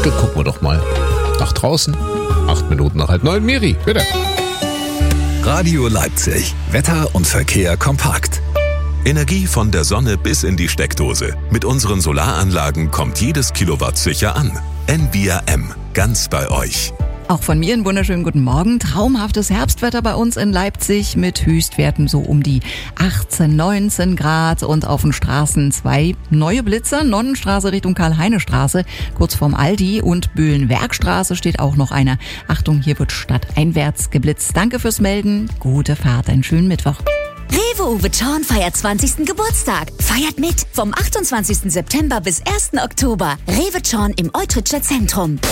Gucken wir doch mal nach draußen. 8 Minuten nach 8:30. Miri, bitte. Radio Leipzig. Wetter und Verkehr kompakt. Energie von der Sonne bis in die Steckdose. Mit unseren Solaranlagen kommt jedes Kilowatt sicher an. NBRM. Ganz bei euch. Auch von mir einen wunderschönen guten Morgen. Traumhaftes Herbstwetter bei uns in Leipzig mit Höchstwerten so um die 18, 19 Grad und auf den Straßen 2 neue Blitzer. Nonnenstraße Richtung Karl-Heine-Straße, kurz vorm Aldi, und Böhlen-Werkstraße steht auch noch einer. Achtung, hier wird stadteinwärts geblitzt. Danke fürs Melden. Gute Fahrt, einen schönen Mittwoch. Rewe Uwe Zorn feiert 20. Geburtstag. Feiert mit vom 28. September bis 1. Oktober. Rewe Zorn im Eutritscher Zentrum.